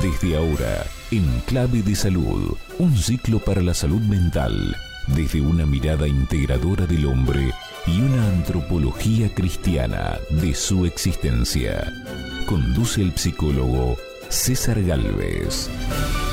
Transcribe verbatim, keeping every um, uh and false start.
Desde ahora, en Clave de Salud, un ciclo para la salud mental, desde una mirada integradora del hombre y una antropología cristiana de su existencia. Conduce el psicólogo César Gálvez.